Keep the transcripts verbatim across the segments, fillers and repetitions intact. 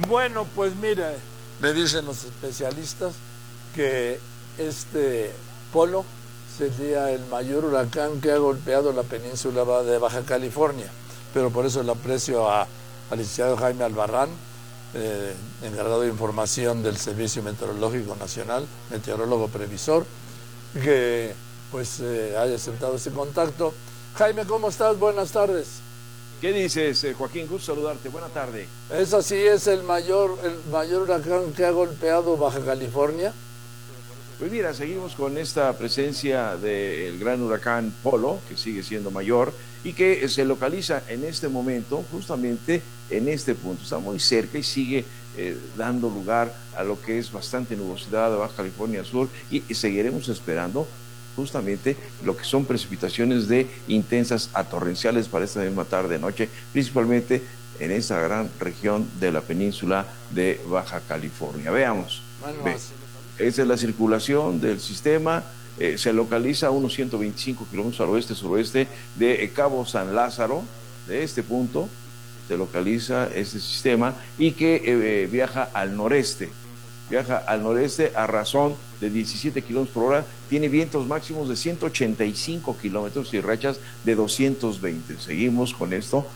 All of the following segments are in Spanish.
Bueno, pues mire, me dicen los especialistas que este Polo sería el mayor huracán que ha golpeado la península de Baja California, pero por eso le aprecio a, al licenciado Jaime Albarrán, eh, encargado de información del Servicio Meteorológico Nacional, meteorólogo previsor, que pues eh, haya aceptado ese contacto. Jaime, ¿cómo estás? Buenas tardes. ¿Qué dices, eh, Joaquín? Gusto saludarte. Buena tarde. ¿Es así? ¿Es el mayor, el mayor huracán que ha golpeado Baja California? Pues mira, seguimos con esta presencia del gran huracán Polo, que sigue siendo mayor y que se localiza en este momento justamente en este punto. Está muy cerca y sigue eh, dando lugar a lo que es bastante nubosidad de Baja California Sur y, y seguiremos esperando justamente lo que son precipitaciones de intensas a torrenciales para esta misma tarde-noche, principalmente en esta gran región de la península de Baja California. Veamos. Bueno, Ve. Esta es la circulación del sistema, eh, se localiza a unos ciento veinticinco kilómetros al oeste-suroeste de Cabo San Lázaro, de este punto se localiza este sistema y que eh, viaja al noreste, viaja al noreste a razón de diecisiete kilómetros por hora, tiene vientos máximos de ciento ochenta y cinco kilómetros y rachas de doscientos veinte. Seguimos con esto,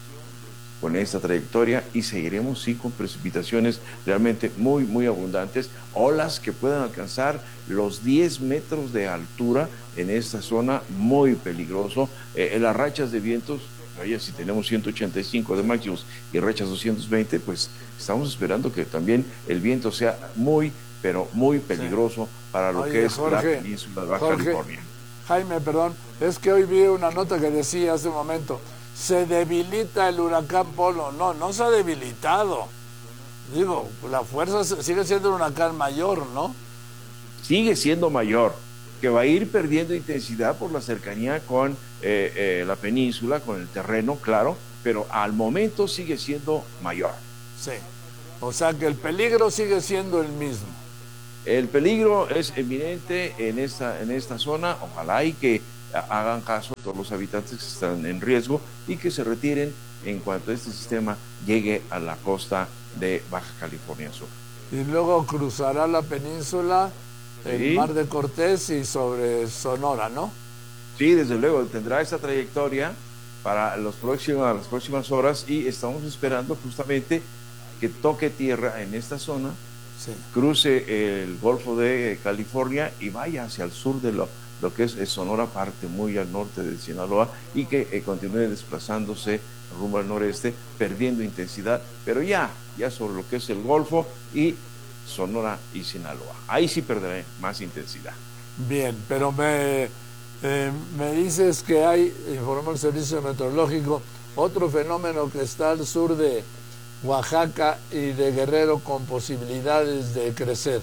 con esta trayectoria y seguiremos sí con precipitaciones realmente muy muy abundantes, olas que puedan alcanzar los diez metros de altura en esta zona, muy peligroso. Eh, en las rachas de vientos, oye, si tenemos ciento ochenta y cinco de máximos y rachas doscientos veinte, pues estamos esperando que también el viento sea muy pero muy peligroso sí. para lo Oye, que es Jorge, la península de Baja Jorge, California. Jaime, perdón, es que hoy vi una nota que decía hace un momento, se debilita el huracán Polo. No, no se ha debilitado. Digo, la fuerza sigue siendo un huracán mayor, ¿no? Sigue siendo mayor, que va a ir perdiendo intensidad por la cercanía con eh, eh, la península, con el terreno, claro, pero al momento sigue siendo mayor. Sí, o sea que el peligro sigue siendo el mismo. El peligro es eminente en esta, en esta zona, ojalá y que hagan caso a todos los habitantes que están en riesgo y que se retiren en cuanto este sistema llegue a la costa de Baja California Sur. Y luego cruzará la península, el sí. Mar de Cortés y sobre Sonora, ¿no? Sí, desde luego, tendrá esta trayectoria para los próximos, las próximas horas y estamos esperando justamente que toque tierra en esta zona, sí. cruce el Golfo de California y vaya hacia el sur de lo, lo que es Sonora, parte muy al norte de Sinaloa, y que eh, continúe desplazándose rumbo al noreste, perdiendo intensidad, pero ya, ya sobre lo que es el Golfo y Sonora y Sinaloa. Ahí sí perderé más intensidad. Bien, pero me, eh, me dices que hay, informó el Servicio Meteorológico, otro fenómeno que está al sur de Oaxaca y de Guerrero con posibilidades de crecer.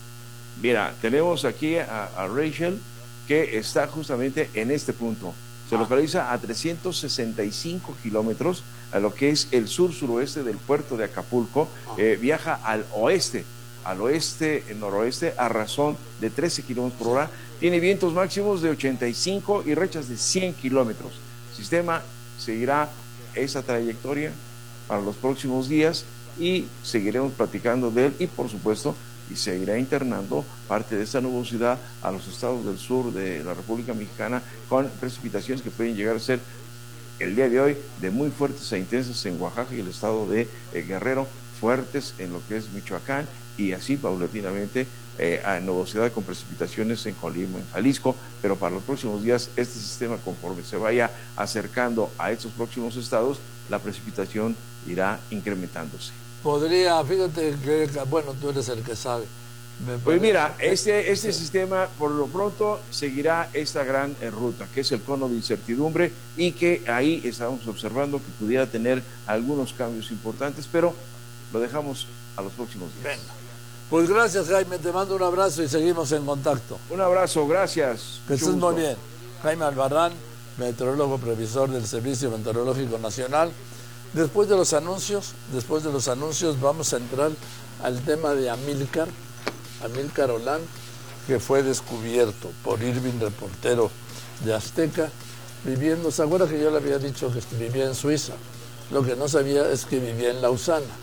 Mira, tenemos aquí a, a Rachel, que está justamente en este punto. Se localiza a trescientos sesenta y cinco kilómetros a lo que es el sur-suroeste del puerto de Acapulco. Eh, viaja al oeste, al oeste, noroeste, a razón de trece kilómetros por hora. Tiene vientos máximos de ochenta y cinco y rachas de cien kilómetros. El sistema seguirá esa trayectoria para los próximos días y seguiremos platicando de él y, por supuesto, y seguirá internando parte de esta nubosidad a los estados del sur de la República Mexicana con precipitaciones que pueden llegar a ser el día de hoy de muy fuertes e intensas en Oaxaca y el estado de eh, Guerrero, fuertes en lo que es Michoacán y así paulatinamente eh, a nubosidad con precipitaciones en Colima, en Jalisco, pero para los próximos días este sistema, conforme se vaya acercando a estos próximos estados, la precipitación irá incrementándose. Podría, fíjate que, bueno, tú eres el que sabe. Pues mira, este, este sí. sistema por lo pronto seguirá esta gran eh, ruta, que es el cono de incertidumbre, y que ahí estamos observando que pudiera tener algunos cambios importantes, pero lo dejamos a los próximos días. Venga. Pues gracias, Jaime, te mando un abrazo y seguimos en contacto. Un abrazo, gracias. Que estés muy bien. Jaime Albarrán, meteorólogo previsor del Servicio Meteorológico Nacional. Después de los anuncios, después de los anuncios vamos a entrar al tema de Amílcar, Amílcar Olán, que fue descubierto por Irving, reportero de Azteca, viviendo, ¿se acuerda que yo le había dicho que vivía en Suiza? Lo que no sabía es que vivía en Lausana.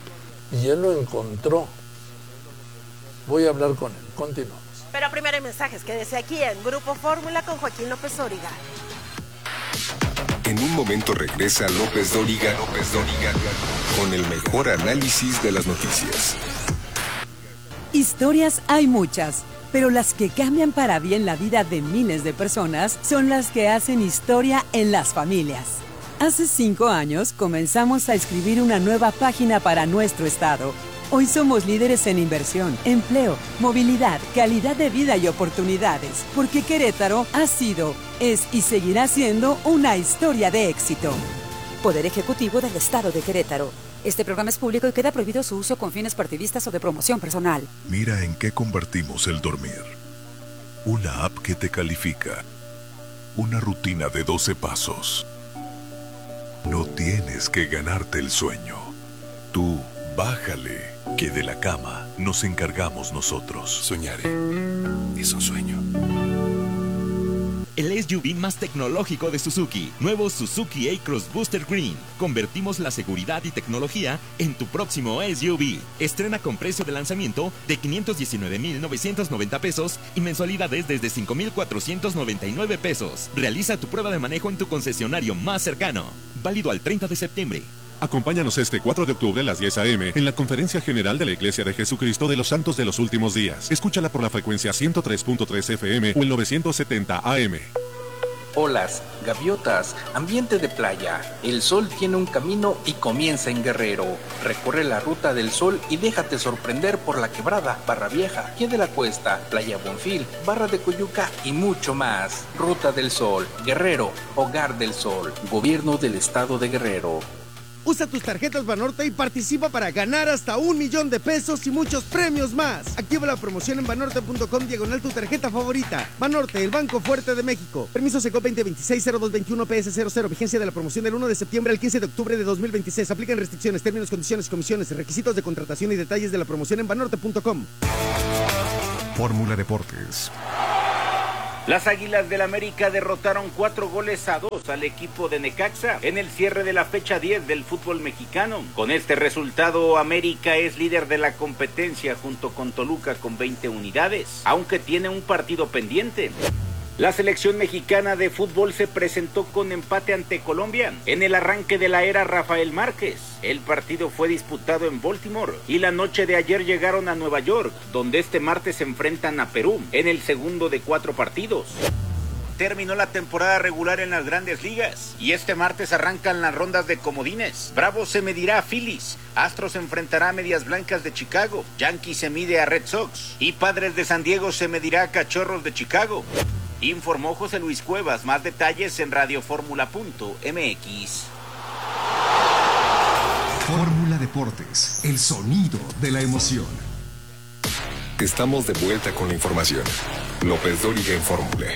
y él lo encontró. Voy a hablar con él. Continuamos. Pero primero hay mensajes. Quédese aquí en Grupo Fórmula con Joaquín López Dóriga. En un momento regresa López Dóriga, López Dóriga, con el mejor análisis de las noticias. Historias hay muchas, pero las que cambian para bien la vida de miles de personas son las que hacen historia en las familias. Hace cinco años comenzamos a escribir una nueva página para nuestro estado. Hoy somos líderes en inversión, empleo, movilidad, calidad de vida y oportunidades, porque Querétaro ha sido, es y seguirá siendo una historia de éxito. Poder Ejecutivo del Estado de Querétaro. Este programa es público y queda prohibido su uso con fines partidistas o de promoción personal. Mira en qué convertimos el dormir. Una app que te califica. Una rutina de doce pasos. No tienes que ganarte el sueño. Tú, bájale, que de la cama nos encargamos nosotros. Soñaré. Es un sueño. El S U V más tecnológico de Suzuki. Nuevo Suzuki A-Cross Booster Green. Convertimos la seguridad y tecnología en tu próximo S U V. Estrena con precio de lanzamiento de quinientos diecinueve mil novecientos noventa pesos y mensualidades desde cinco mil cuatrocientos noventa y nueve pesos. Realiza tu prueba de manejo en tu concesionario más cercano. Válido al treinta de septiembre. Acompáñanos este cuatro de octubre a las diez a eme en la Conferencia General de la Iglesia de Jesucristo de los Santos de los Últimos Días. Escúchala por la frecuencia ciento tres punto tres efe eme o el novecientos setenta a eme. Olas, gaviotas, ambiente de playa. El sol tiene un camino y comienza en Guerrero. Recorre la ruta del sol y déjate sorprender por La Quebrada, Barra Vieja, Pie de la Cuesta, Playa Bonfil, Barra de Coyuca y mucho más. Ruta del Sol, Guerrero, Hogar del Sol, Gobierno del Estado de Guerrero. Usa tus tarjetas Banorte y participa para ganar hasta un millón de pesos y muchos premios más. Activa la promoción en banorte punto com diagonal tu tarjeta favorita. Banorte, el Banco Fuerte de México. Permiso Secop veinte veintiséis cero dos veintiuno P S cero cero. Vigencia de la promoción del uno de septiembre al quince de octubre de dos mil veintiséis. Aplican restricciones, términos, condiciones, comisiones, requisitos de contratación y detalles de la promoción en banorte punto com. Fórmula Deportes. Las Águilas del América derrotaron cuatro goles a dos al equipo de Necaxa en el cierre de la fecha diez del fútbol mexicano. Con este resultado, América es líder de la competencia junto con Toluca con veinte unidades, aunque tiene un partido pendiente. La selección mexicana de fútbol se presentó con empate ante Colombia en el arranque de la era Rafael Márquez. El partido fue disputado en Baltimore y la noche de ayer llegaron a Nueva York, donde este martes se enfrentan a Perú en el segundo de cuatro partidos. Terminó la temporada regular en las Grandes Ligas y este martes arrancan las rondas de comodines. Bravos se medirá a Phillies, Astros se enfrentará a Medias Blancas de Chicago, Yankees se mide a Red Sox y Padres de San Diego se medirá a Cachorros de Chicago. Informó José Luis Cuevas. Más detalles en radio fórmula punto eme equis. Fórmula Deportes, el sonido de la emoción. Estamos de vuelta con la información. López Dóriga en Fórmula.